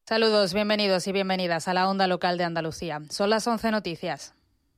Saludos, bienvenidos y bienvenidas a la Onda Local de Andalucía. Son las 11 noticias.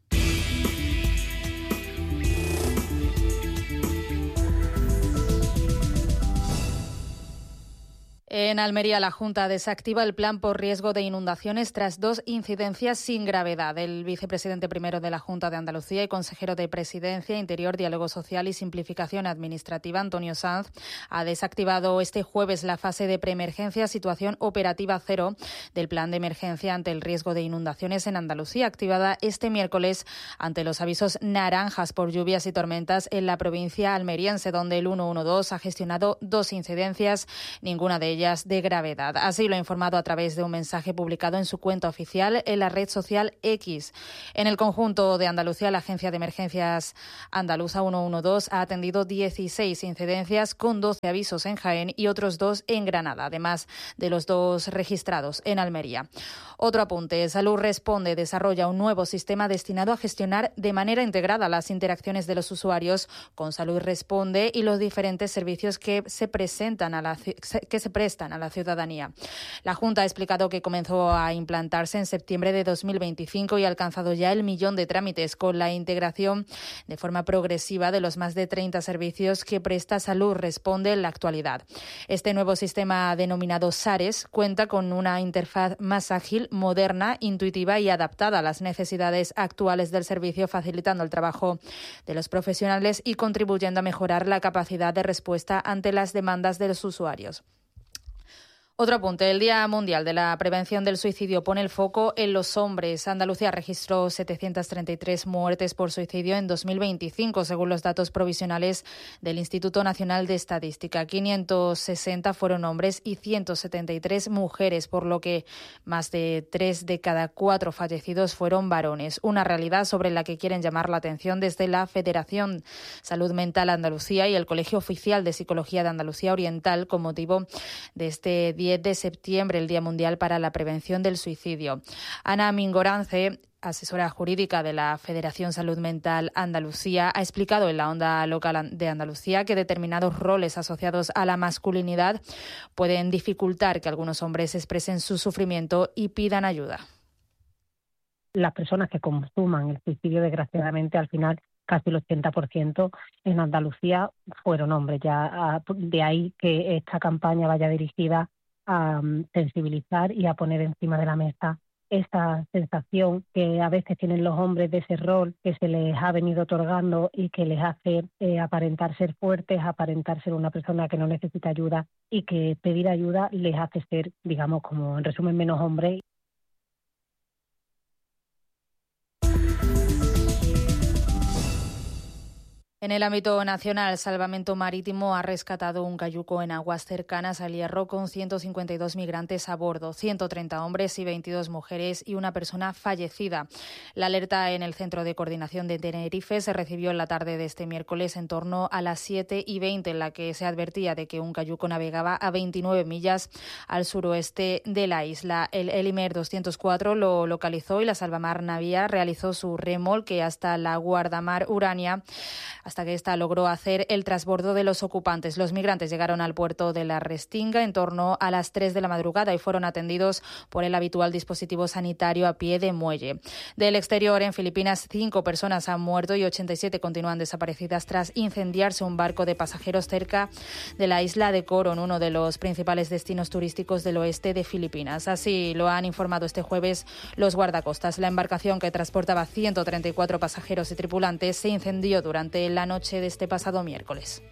En Almería, la Junta desactiva el plan por riesgo de inundaciones tras 2 incidencias sin gravedad. El vicepresidente primero de la Junta de Andalucía y consejero de Presidencia, Interior, Diálogo Social y Simplificación Administrativa, Antonio Sanz, ha desactivado este jueves la fase de preemergencia situación operativa 0 del plan de emergencia ante el riesgo de inundaciones en Andalucía, activada este miércoles ante los avisos naranjas por lluvias y tormentas en la provincia almeriense, donde el 112 ha gestionado 2 incidencias, ninguna de ellas de gravedad. Así lo ha informado a través de un mensaje publicado en su cuenta oficial en la red social X. En el conjunto de Andalucía, la Agencia de Emergencias Andaluza 112 ha atendido 16 incidencias con 12 avisos en Jaén y otros 2 en Granada, además de los 2 registrados en Almería. Otro apunte, Salud Responde desarrolla un nuevo sistema destinado a gestionar de manera integrada las interacciones de los usuarios con Salud Responde y los diferentes servicios que se prestan a la ciudadanía. La Junta ha explicado que comenzó a implantarse en septiembre de 2025 y ha alcanzado ya el 1.000.000 de trámites con la integración de forma progresiva de los más de 30 servicios que presta Salud Responde en la actualidad. Este nuevo sistema denominado SARES cuenta con una interfaz más ágil, moderna, intuitiva y adaptada a las necesidades actuales del servicio, facilitando el trabajo de los profesionales y contribuyendo a mejorar la capacidad de respuesta ante las demandas de los usuarios. Otro apunte, el Día Mundial de la Prevención del Suicidio pone el foco en los hombres. Andalucía registró 733 muertes por suicidio en 2025, según los datos provisionales del Instituto Nacional de Estadística. 560 fueron hombres y 173 mujeres, por lo que más de 3 de cada 4 fallecidos fueron varones. Una realidad sobre la que quieren llamar la atención desde la Federación Salud Mental Andalucía y el Colegio Oficial de Psicología de Andalucía Oriental, con motivo de este 10 de septiembre, el Día Mundial para la Prevención del Suicidio. Ana Mingorance, asesora jurídica de la Federación Salud Mental Andalucía, ha explicado en la Onda Local de Andalucía que determinados roles asociados a la masculinidad pueden dificultar que algunos hombres expresen su sufrimiento y pidan ayuda. Las personas que consuman el suicidio, desgraciadamente, al final casi el 80% en Andalucía fueron hombres. Ya de ahí que esta campaña vaya dirigida a sensibilizar y a poner encima de la mesa esta sensación que a veces tienen los hombres de ese rol que se les ha venido otorgando y que les hace aparentar ser fuertes, aparentar ser una persona que no necesita ayuda, y que pedir ayuda les hace ser, digamos, como en resumen, menos hombres. En el ámbito nacional, Salvamento Marítimo ha rescatado un cayuco en aguas cercanas al Hierro con 152 migrantes a bordo, 130 hombres y 22 mujeres y una persona fallecida. La alerta en el Centro de Coordinación de Tenerife se recibió en la tarde de este miércoles en torno a las 7:20, en la que se advertía de que un cayuco navegaba a 29 millas al suroeste de la isla. El Elimer 204 lo localizó y la Salvamar Navia realizó su remolque hasta la Guardamar Urania, hasta que ésta logró hacer el transbordo de los ocupantes. Los migrantes llegaron al puerto de la Restinga en torno a las 3 de la madrugada y fueron atendidos por el habitual dispositivo sanitario a pie de muelle. Del exterior, en Filipinas, 5 personas han muerto y 87 continúan desaparecidas tras incendiarse un barco de pasajeros cerca de la isla de Coron, uno de los principales destinos turísticos del oeste de Filipinas. Así lo han informado este jueves los guardacostas. La embarcación, que transportaba 134 pasajeros y tripulantes, se incendió durante la noche de este pasado miércoles.